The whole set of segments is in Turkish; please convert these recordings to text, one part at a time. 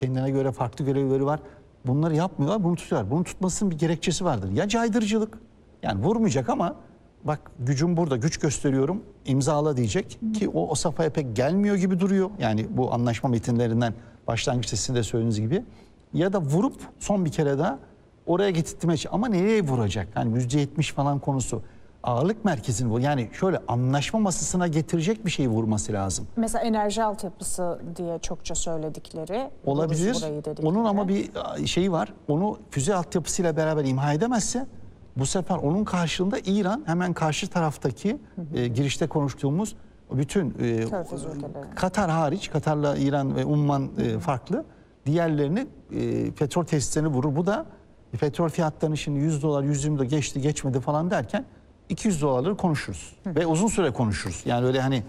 Kendine göre farklı görevleri var. Bunları yapmıyorlar, bunu tutuyorlar. Bunun tutmasının bir gerekçesi vardır. Ya caydırıcılık, yani vurmayacak ama bak gücüm burada, güç gösteriyorum, imzala diyecek ki o safhaya pek gelmiyor gibi duruyor. Yani bu anlaşma metinlerinden başlangıçta sizin de söylediğiniz gibi. Ya da vurup son bir kere daha oraya getirtmeye çalışıyor. Ama nereye vuracak? Yani %70 falan konusu. Ağırlık merkezini vur. Yani şöyle anlaşma masasına getirecek bir şey vurması lazım. Mesela enerji altyapısı diye çokça söyledikleri. Olabilir. Onun ama bir şeyi var. Onu füze altyapısıyla beraber imha edemezse bu sefer onun karşılığında İran hemen karşı taraftaki girişte konuştuğumuz bütün Katar hariç, Katar'la İran ve Umman farklı, diğerlerini petrol tesislerini vurur. Bu da petrol fiyatlarını şimdi $100, $120 geçti geçmedi falan derken $200'ları konuşuruz. Ve uzun süre konuşuruz. Yani öyle hani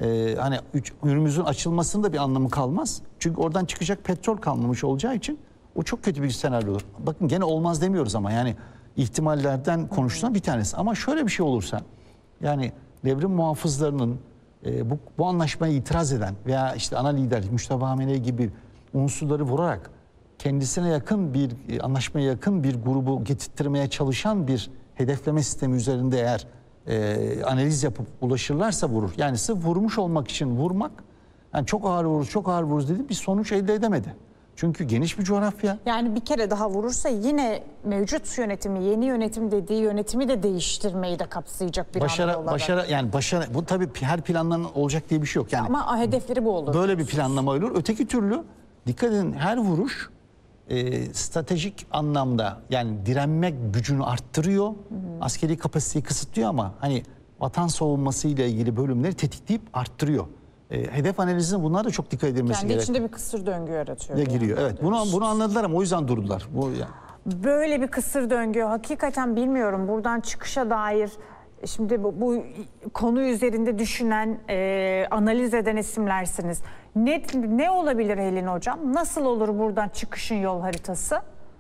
önümüzün açılmasının da bir anlamı kalmaz. Çünkü oradan çıkacak petrol kalmamış olacağı için o çok kötü bir senaryo olur. Bakın gene olmaz demiyoruz ama yani ihtimallerden konuşulan bir tanesi. Ama şöyle bir şey olursa, yani devrim muhafızlarının bu anlaşmaya itiraz eden veya işte ana lider Müşteba Hamenei gibi unsurları vurarak kendisine yakın bir anlaşmaya yakın bir grubu getirtmeye çalışan bir hedefleme sistemi üzerinde eğer analiz yapıp ulaşırlarsa vurur. Yani sırf vurmuş olmak için vurmak, yani çok ağır vururuz, çok ağır vururuz dedi, bir sonuç elde edemedi. Çünkü geniş bir coğrafya. Yani bir kere daha vurursa yine mevcut yönetimi, yeni yönetim dediği yönetimi de değiştirmeyi de kapsayacak bir hamle olarak. Başarı, bu tabii her planlanan olacak diye bir şey yok. Yani ama hedefleri bu olur. Böyle bir planlama olur. Öteki türlü dikkat edin, her vuruş stratejik anlamda yani direnme gücünü arttırıyor. Askeri kapasiteyi kısıtlıyor ama hani vatan savunması ile ilgili bölümleri tetikleyip arttırıyor. Hedef analizine bunlar da çok dikkat edilmesi gerekiyor. Kendi içinde bir kısır döngü yaratıyor. Giriyor. Evet. Bunu anladılar ama o yüzden durdular. Böyle bir kısır döngü hakikaten bilmiyorum. Buradan çıkışa dair şimdi bu konu üzerinde düşünen, analiz eden isimlersiniz. Ne olabilir Helin Hocam? Nasıl olur buradan çıkışın yol haritası?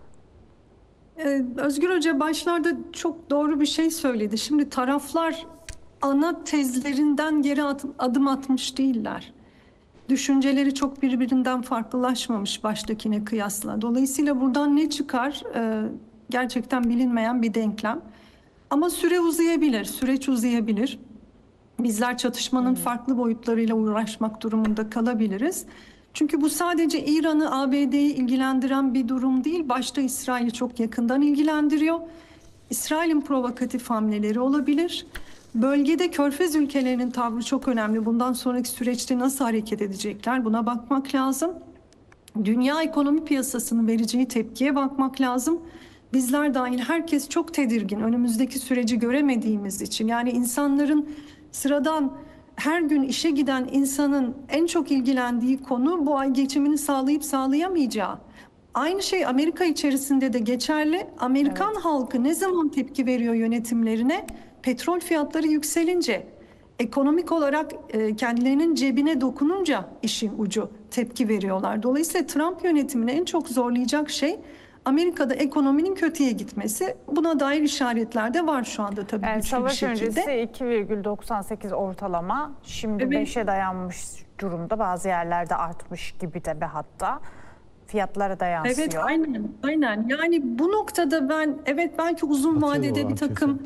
Özgür Hoca başlarda çok doğru bir şey söyledi. Şimdi taraflar ana tezlerinden geri adım atmış değiller. Düşünceleri çok birbirinden farklılaşmamış baştakine kıyasla. Dolayısıyla buradan ne çıkar? Gerçekten bilinmeyen bir denklem. Ama süre uzayabilir, süreç uzayabilir. Bizler çatışmanın farklı boyutlarıyla uğraşmak durumunda kalabiliriz. Çünkü bu sadece İran'ı, ABD'yi ilgilendiren bir durum değil. Başta İsrail'i çok yakından ilgilendiriyor. İsrail'in provokatif hamleleri olabilir. Bölgede Körfez ülkelerinin tavrı çok önemli. Bundan sonraki süreçte nasıl hareket edecekler? Buna bakmak lazım. Dünya ekonomi piyasasının vereceği tepkiye bakmak lazım. Bizler dahil herkes çok tedirgin. Önümüzdeki süreci göremediğimiz için. Yani insanların sıradan her gün işe giden insanın en çok ilgilendiği konu bu ay geçimini sağlayıp sağlayamayacağı. Aynı şey Amerika içerisinde de geçerli. Amerikan halkı ne zaman tepki veriyor yönetimlerine? Petrol fiyatları yükselince, ekonomik olarak kendilerinin cebine dokununca işin ucu tepki veriyorlar. Dolayısıyla Trump yönetimini en çok zorlayacak şey Amerika'da ekonominin kötüye gitmesi. Buna dair işaretler de var şu anda tabii. Yani savaş öncesi 2,98 ortalama, şimdi 5'e dayanmış durumda. Bazı yerlerde artmış gibi de hatta. Fiyatlara da yansıyor. Evet, aynen. Yani bu noktada ben belki uzun vadede bir takım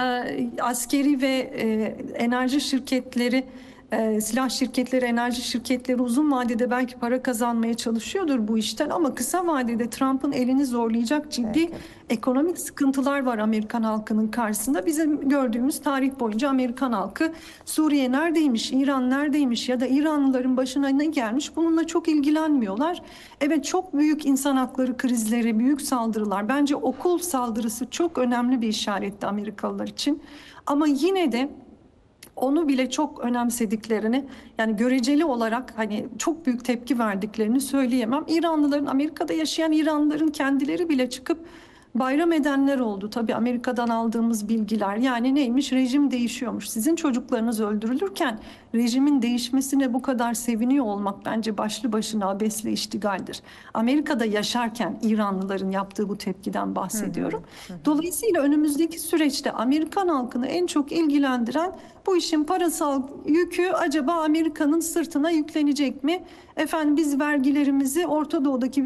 askeri ve enerji şirketleri, silah şirketleri, enerji şirketleri uzun vadede belki para kazanmaya çalışıyordur bu işten ama kısa vadede Trump'ın elini zorlayacak ciddi ekonomik sıkıntılar var Amerikan halkının karşısında. Bizim gördüğümüz tarih boyunca Amerikan halkı Suriye neredeymiş, İran neredeymiş ya da İranlıların başına ne gelmiş bununla çok ilgilenmiyorlar. Evet, çok büyük insan hakları krizleri, büyük saldırılar. Bence okul saldırısı çok önemli bir işaretti Amerikalılar için. Ama yine de onu bile çok önemsediklerini, yani göreceli olarak hani çok büyük tepki verdiklerini söyleyemem. İranlıların, Amerika'da yaşayan İranlıların kendileri bile çıkıp bayram edenler oldu. Tabii Amerika'dan aldığımız bilgiler, yani neymiş? Rejim değişiyormuş. Sizin çocuklarınız öldürülürken rejimin değişmesine bu kadar seviniyor olmak bence başlı başına abesle iştigaldir. Amerika'da yaşarken İranlıların yaptığı bu tepkiden bahsediyorum. Dolayısıyla önümüzdeki süreçte Amerikan halkını en çok ilgilendiren bu işin parasal yükü acaba Amerika'nın sırtına yüklenecek mi? Efendim biz vergilerimizi Orta Doğu'daki